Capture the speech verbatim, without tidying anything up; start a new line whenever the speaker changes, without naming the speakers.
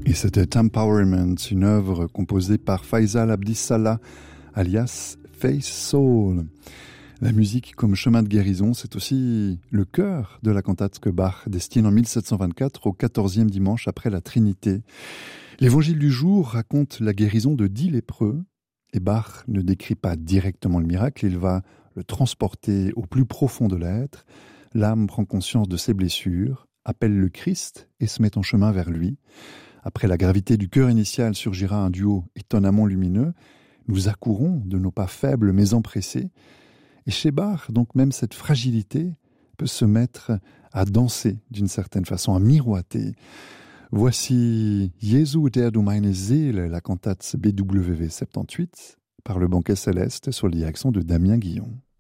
Et c'était Empowerment, une œuvre composée par Faisal Abdissalah, alias Face Soul. La musique comme chemin de guérison, c'est aussi le cœur de la cantate que Bach destine en mille sept cent vingt-quatre au quatorzième dimanche après la Trinité. L'évangile du jour raconte la guérison de dix lépreux, et Bach ne décrit pas directement le miracle, il va le transporter au plus profond de l'être. L'âme prend conscience de ses blessures, appelle le Christ et se met en chemin vers lui. Après la gravité du cœur initial surgira un duo étonnamment lumineux. Nous accourons de nos pas faibles mais empressés. Et chez Bach, donc même cette fragilité peut se mettre à danser d'une certaine façon, à miroiter. Voici Jesu der du meine Seele, la cantate B W V soixante-dix-huit, par le Banquet Céleste sous la direction de Damien Guillon.